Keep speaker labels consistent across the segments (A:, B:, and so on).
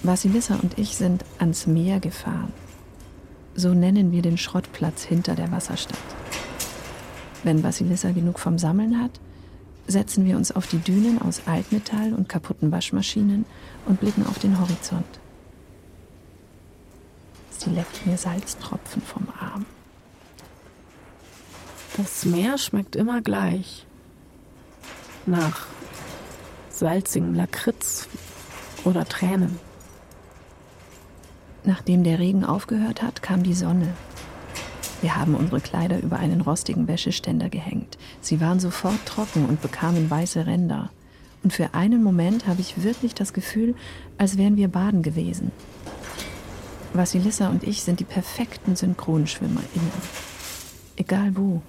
A: Vasilissa und ich sind ans Meer gefahren. So nennen wir den Schrottplatz hinter der Wasserstadt. Wenn Vasilissa genug vom Sammeln hat, setzen wir uns auf die Dünen aus Altmetall und kaputten Waschmaschinen und blicken auf den Horizont. Sie leckt mir Salztropfen vom Arm.
B: Das Meer schmeckt immer gleich. Nach salzigem Lakritz oder Tränen.
A: Nachdem der Regen aufgehört hat, kam die Sonne. Wir haben unsere Kleider über einen rostigen Wäscheständer gehängt. Sie waren sofort trocken und bekamen weiße Ränder. Und für einen Moment habe ich wirklich das Gefühl, als wären wir baden gewesen. Vasilissa und ich sind die perfekten SynchronschwimmerInnen. Egal wo.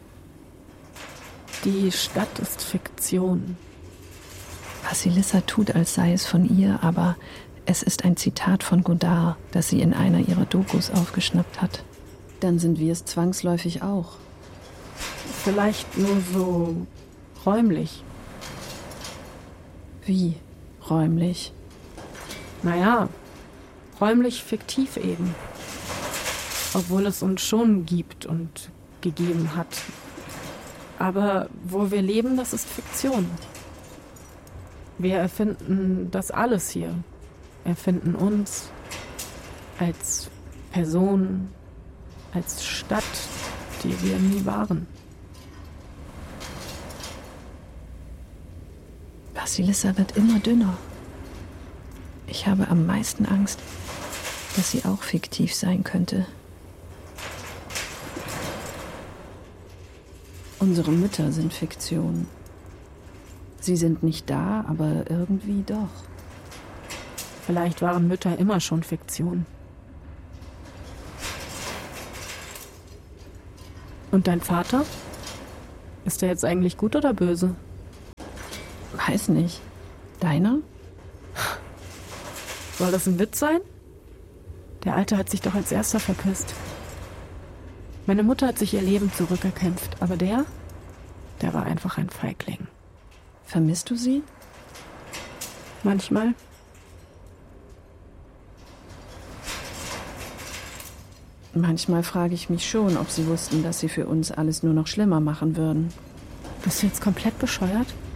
B: Die Stadt ist Fiktion.
A: Vasilissa tut, als sei es von ihr, aber es ist ein Zitat von Godard, das sie in einer ihrer Dokus aufgeschnappt hat. Dann sind wir es zwangsläufig auch.
B: Vielleicht nur so räumlich.
A: Wie räumlich?
B: Naja, räumlich fiktiv eben. Obwohl es uns schon gibt und gegeben hat. Aber wo wir leben, das ist Fiktion. Wir erfinden das alles hier. Erfinden uns als Person, als Stadt, die wir nie waren.
A: Vasilissa wird immer dünner. Ich habe am meisten Angst, dass sie auch fiktiv sein könnte. Unsere Mütter sind Fiktion. Sie sind nicht da, aber irgendwie doch.
B: Vielleicht waren Mütter immer schon Fiktion. Und dein Vater? Ist der jetzt eigentlich gut oder böse?
A: Weiß nicht. Deiner?
B: Soll das ein Witz sein? Der Alte hat sich doch als erster verpisst. Meine Mutter hat sich ihr Leben zurückerkämpft, aber der war einfach ein Feigling.
A: Vermisst du sie?
B: Manchmal.
A: Manchmal frage ich mich schon, ob sie wussten, dass sie für uns alles nur noch schlimmer machen würden.
B: Bist du jetzt komplett bescheuert?